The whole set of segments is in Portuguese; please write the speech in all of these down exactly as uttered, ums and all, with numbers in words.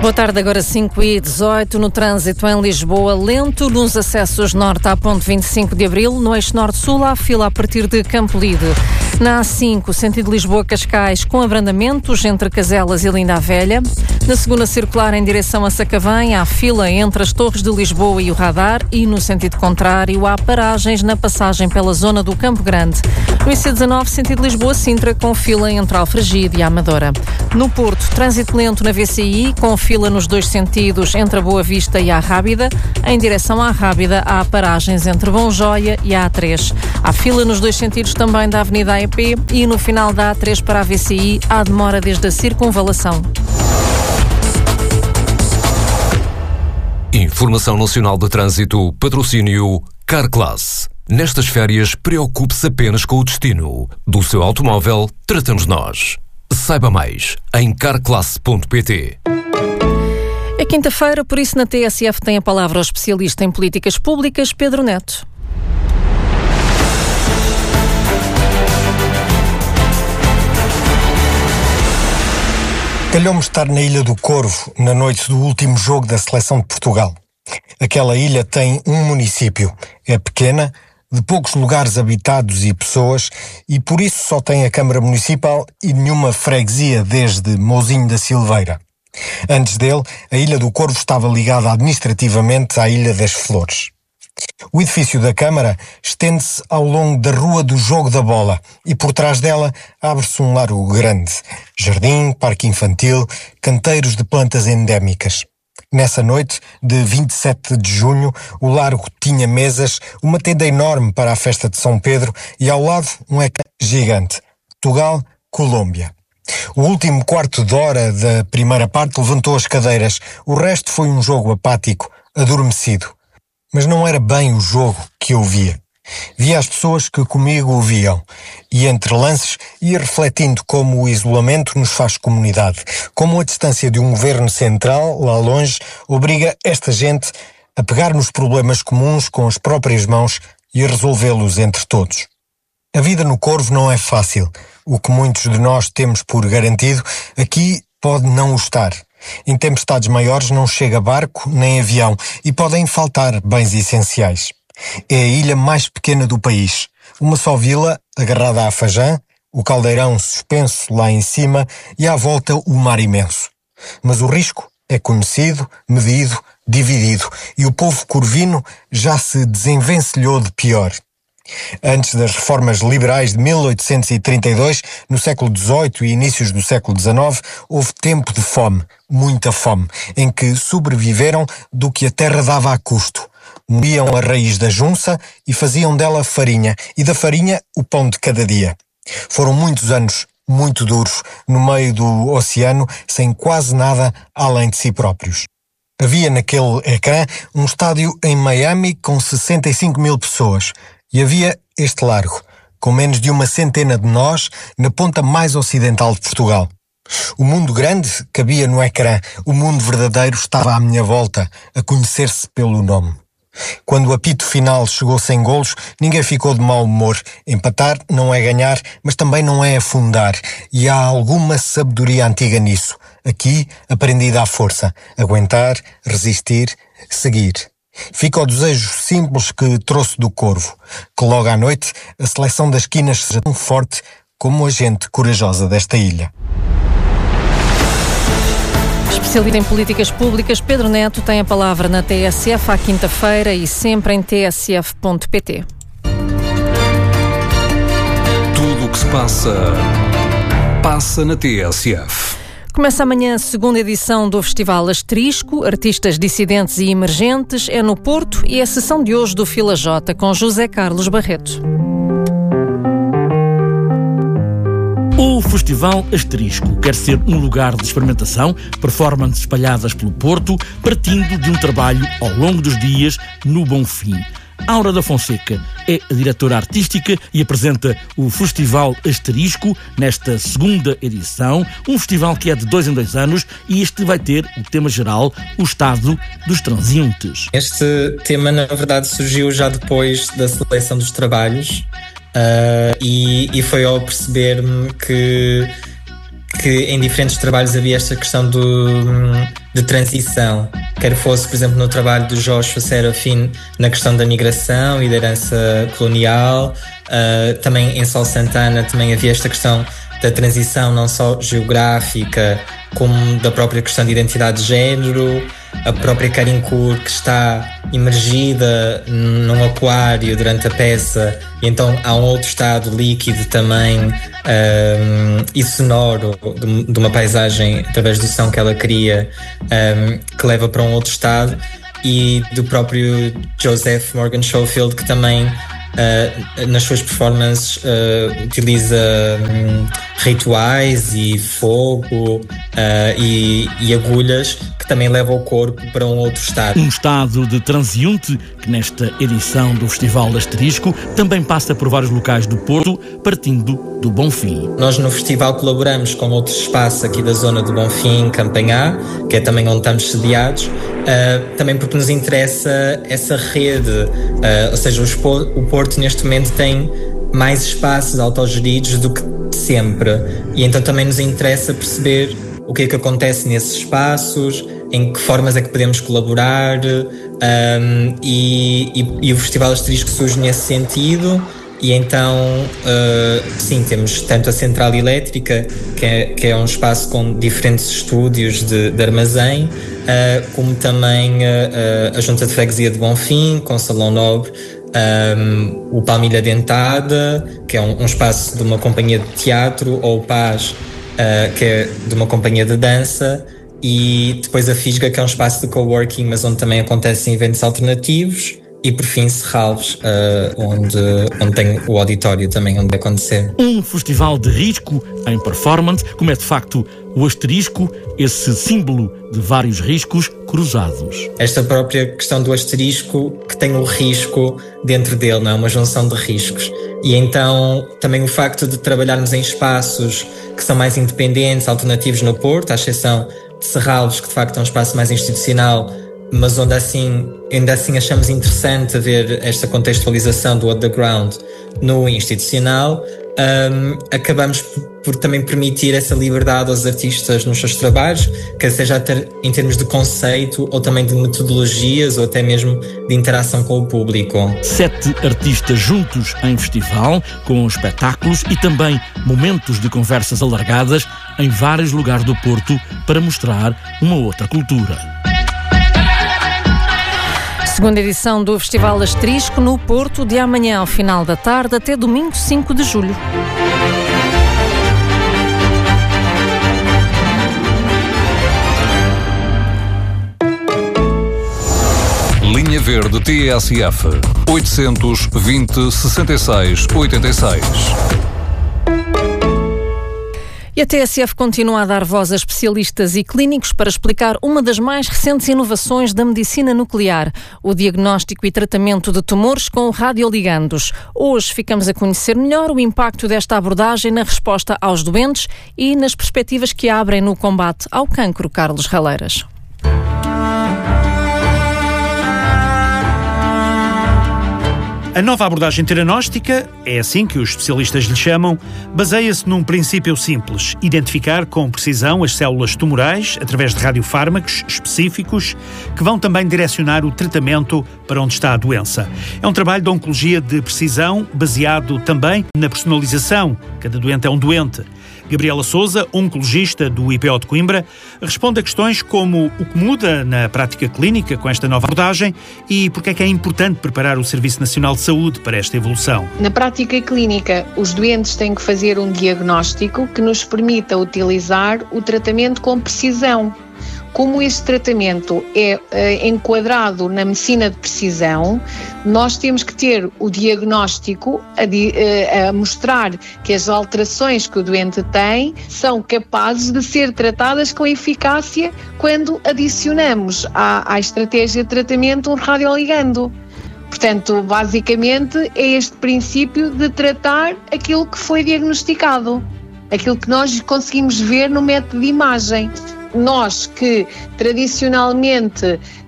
Boa tarde, agora cinco e dezoito, no trânsito em Lisboa, lento nos acessos norte à ponte vinte e cinco de abril, no eixo norte-sul há fila a partir de Campolide. Na A cinco, sentido Lisboa-Cascais, com abrandamentos entre Caselas e Linda a Velha. Na segunda circular em direção a Sacavém, há fila entre as Torres de Lisboa e o Radar e no sentido contrário há paragens na passagem pela zona do Campo Grande. No I C dezanove, sentido Lisboa-Sintra, com fila entre Alfragide e a Amadora. No Porto, trânsito lento na V C I, com fila nos dois sentidos entre a Boa Vista e a Rábida. Em direção à Rábida há paragens entre Bom Joia e a A três. Há fila nos dois sentidos também da Avenida A E P e no final da A três para a V C I há demora desde a circunvalação. Informação Nacional de Trânsito, patrocínio Carclass. Nestas férias, preocupe-se apenas com o destino. Do seu automóvel, tratamos nós. Saiba mais em carclass ponto pt. É quinta-feira, por isso na T S F tem a palavra o especialista em políticas públicas, Pedro Neto. Calhou-me estar na Ilha do Corvo, na noite do último jogo da Seleção de Portugal. Aquela ilha tem um município. É pequena, de poucos lugares habitados e pessoas, e por isso só tem a Câmara Municipal e nenhuma freguesia desde Mousinho da Silveira. Antes dele, a Ilha do Corvo estava ligada administrativamente à Ilha das Flores. O edifício da Câmara estende-se ao longo da Rua do Jogo da Bola e por trás dela abre-se um largo grande. Jardim, parque infantil, canteiros de plantas endémicas. Nessa noite de vinte e sete de junho, o largo tinha mesas, uma tenda enorme para a festa de São Pedro e ao lado um ecrã gigante. Portugal, Colômbia. O último quarto de hora da primeira parte levantou as cadeiras. O resto foi um jogo apático, adormecido. Mas não era bem o jogo que eu via. Via as pessoas que comigo o viam. E entre lances ia refletindo como o isolamento nos faz comunidade. Como a distância de um governo central, lá longe, obriga esta gente a pegar nos problemas comuns com as próprias mãos e a resolvê-los entre todos. A vida no Corvo não é fácil. O que muitos de nós temos por garantido, aqui pode não o estar. Em tempestades maiores não chega barco nem avião e podem faltar bens essenciais. É a ilha mais pequena do país. Uma só vila, agarrada à Fajã, o caldeirão suspenso lá em cima e à volta o mar imenso. Mas o risco é conhecido, medido, dividido e o povo corvino já se desenvencilhou de pior. Antes das reformas liberais de mil oitocentos e trinta e dois, no século dezoito e inícios do século dezanove, houve tempo de fome, muita fome, em que sobreviveram do que a terra dava a custo. Moíam a raiz da junça e faziam dela farinha, e da farinha o pão de cada dia. Foram muitos anos muito duros, no meio do oceano, sem quase nada além de si próprios. Havia naquele ecrã um estádio em Miami com sessenta e cinco mil pessoas. E havia este largo, com menos de uma centena de nós, na ponta mais ocidental de Portugal. O mundo grande cabia no ecrã, o mundo verdadeiro estava à minha volta, a conhecer-se pelo nome. Quando o apito final chegou sem golos, ninguém ficou de mau humor. Empatar não é ganhar, mas também não é afundar. E há alguma sabedoria antiga nisso. Aqui, aprendida à força. Aguentar, resistir, seguir. Fica o desejo simples que trouxe do Corvo, que logo à noite a seleção das quinas seja tão forte como a gente corajosa desta ilha. Especialista em políticas públicas, Pedro Neto tem a palavra na T S F à quinta-feira e sempre em t s f ponto p t. Tudo o que se passa, passa na T S F. Começa amanhã a segunda edição do Festival Asterisco, Artistas Dissidentes e Emergentes, é no Porto e é a sessão de hoje do Fila J com José Carlos Barreto. O Festival Asterisco quer ser um lugar de experimentação, performances espalhadas pelo Porto, partindo de um trabalho ao longo dos dias no Bonfim. Aura da Fonseca é a diretora artística e apresenta o Festival Asterisco nesta segunda edição, um festival que é de dois em dois anos e este vai ter o tema geral, o estado dos transeuntes. Este tema, na verdade, surgiu já depois da seleção dos trabalhos uh, e, e foi ao perceber-me que que em diferentes trabalhos havia esta questão do, de transição, quer fosse, por exemplo, no trabalho do Joshua Serafim na questão da migração e da herança colonial, uh, também em Sol Santana também havia esta questão da transição não só geográfica, como da própria questão de identidade de género, a própria Karin Kur, que está imergida num aquário durante a peça, e então há um outro estado líquido também um, e sonoro de, de uma paisagem através do som que ela cria, um, que leva para um outro estado, e do próprio Joseph Morgan Schofield, que também Uh, nas suas performances uh, utiliza um, rituais e fogo uh, e, e agulhas que também levam o corpo para um outro estado. Um estado de transeunte que nesta edição do Festival Asterisco também passa por vários locais do Porto, partindo do Bonfim. Nós no festival colaboramos com outros espaços aqui da zona do Bonfim, Campanhá, que é também onde estamos sediados, uh, também porque nos interessa essa rede, uh, ou seja, o Porto neste momento tem mais espaços autogeridos do que sempre, e então também nos interessa perceber o que é que acontece nesses espaços, em que formas é que podemos colaborar, um, e, e, e o Festival Asterisco surge nesse sentido. E então, uh, sim, temos tanto a Central Elétrica, que é, que é um espaço com diferentes estúdios de, de armazém, uh, como também uh, a Junta de Freguesia de Bonfim, com Salão Nobre, um, o Palmilha Dentada, que é um, um espaço de uma companhia de teatro, ou o Paz, uh, que é de uma companhia de dança, e depois a Fisga, que é um espaço de coworking, mas onde também acontecem eventos alternativos. E por fim Serralves, uh, onde, onde tem o auditório também onde vai acontecer. Um festival de risco em performance, como é de facto o asterisco, esse símbolo de vários riscos cruzados. Esta própria questão do asterisco, que tem o risco dentro dele, não é? Uma junção de riscos. E então também o facto de trabalharmos em espaços que são mais independentes, alternativos no Porto, à exceção de Serralves, que de facto é um espaço mais institucional, mas onde assim, ainda assim achamos interessante ver esta contextualização do underground no institucional, um, acabamos por, por também permitir essa liberdade aos artistas nos seus trabalhos, quer seja ter, em termos de conceito, ou também de metodologias, ou até mesmo de interação com o público. Sete artistas juntos em festival, com espetáculos e também momentos de conversas alargadas em vários lugares do Porto para mostrar uma outra cultura. Segunda edição do Festival Asterisco no Porto, de amanhã ao final da tarde até domingo cinco de julho. Linha Verde T S F oitocentos e vinte, sessenta e seis, oitenta e seis. E a T S F continua a dar voz a especialistas e clínicos para explicar uma das mais recentes inovações da medicina nuclear, o diagnóstico e tratamento de tumores com radioligandos. Hoje ficamos a conhecer melhor o impacto desta abordagem na resposta aos doentes e nas perspectivas que abrem no combate ao cancro. Carlos Raleiras. A nova abordagem teragnóstica, é assim que os especialistas lhe chamam, baseia-se num princípio simples: identificar com precisão as células tumorais através de radiofármacos específicos que vão também direcionar o tratamento para onde está a doença. É um trabalho de oncologia de precisão baseado também na personalização. Cada doente é um doente. Gabriela Sousa, oncologista do I P O de Coimbra, responde a questões como o que muda na prática clínica com esta nova abordagem e porque é que é importante preparar o Serviço Nacional de Saúde para esta evolução. Na prática clínica, os doentes têm que fazer um diagnóstico que nos permita utilizar o tratamento com precisão. Como esse tratamento é uh, enquadrado na medicina de precisão, nós temos que ter o diagnóstico a, di, uh, a mostrar que as alterações que o doente tem são capazes de ser tratadas com eficácia quando adicionamos à, à estratégia de tratamento um radioligando. Portanto, basicamente é este princípio de tratar aquilo que foi diagnosticado, aquilo que nós conseguimos ver no método de imagem. Nós que tradicionalmente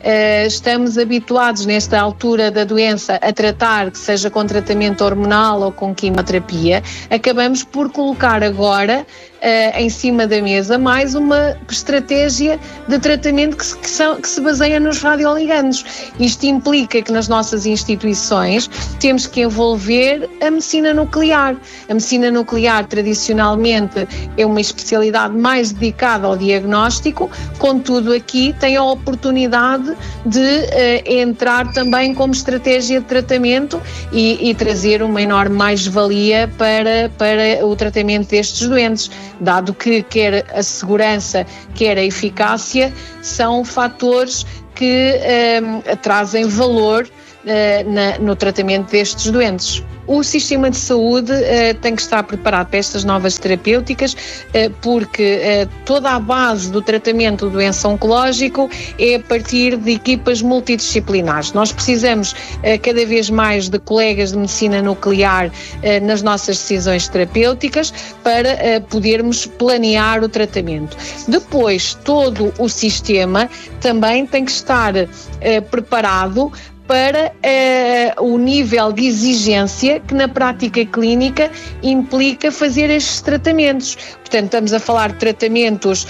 uh, estamos habituados nesta altura da doença a tratar, que seja com tratamento hormonal ou com quimioterapia, acabamos por colocar agora Uh, em cima da mesa mais uma estratégia de tratamento que se, que são, que se baseia nos radioligandos. Isto implica que nas nossas instituições temos que envolver a medicina nuclear. A medicina nuclear tradicionalmente é uma especialidade mais dedicada ao diagnóstico, contudo aqui tem a oportunidade de uh, entrar também como estratégia de tratamento e, e trazer uma enorme mais-valia para, para o tratamento destes doentes, dado que quer a segurança, quer a eficácia, são fatores que um, trazem valor uh, na, no tratamento destes doentes. O sistema de saúde uh, tem que estar preparado para estas novas terapêuticas, uh, porque uh, toda a base do tratamento do doença oncológico é a partir de equipas multidisciplinares. Nós precisamos uh, cada vez mais de colegas de medicina nuclear uh, nas nossas decisões terapêuticas para uh, podermos planear o tratamento. Depois, todo o sistema também tem que estar uh, preparado para uh, o nível de exigência que na prática clínica implica fazer estes tratamentos. Portanto, estamos a falar de tratamentos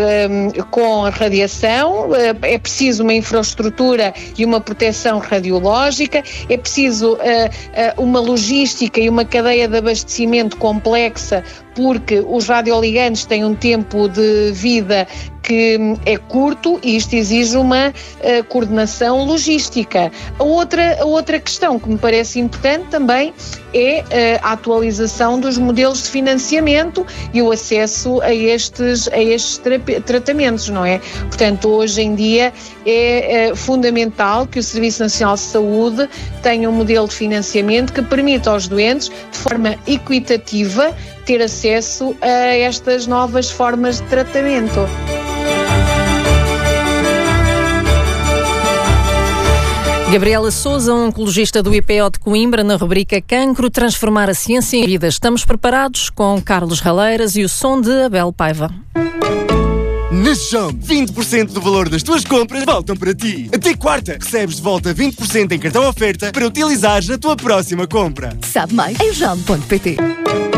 uh, com radiação, uh, é preciso uma infraestrutura e uma proteção radiológica, é preciso uh, uh, uma logística e uma cadeia de abastecimento complexa, porque os radioligandos têm um tempo de vida que é curto e isto exige uma uh, coordenação logística. A outra, a outra questão que me parece importante também é uh, a atualização dos modelos de financiamento e o acesso a estes, a estes tratamentos, não é? Portanto, hoje em dia é uh, fundamental que o Serviço Nacional de Saúde tenha um modelo de financiamento que permita aos doentes, de forma equitativa, ter acesso a estas novas formas de tratamento. Gabriela Sousa, oncologista do I P O de Coimbra, na rubrica Cancro, transformar a ciência em vida. Estamos preparados com Carlos Raleiras e o som de Abel Paiva. Na Shop, vinte por cento do valor das tuas compras voltam para ti. Até quarta, recebes de volta vinte por cento em cartão oferta para utilizares na tua próxima compra. Sabe mais em jam ponto pt.